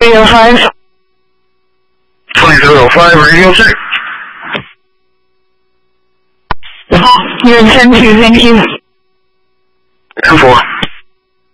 305. 305 Radio 6. You're in 10-2, thank you. 10-4.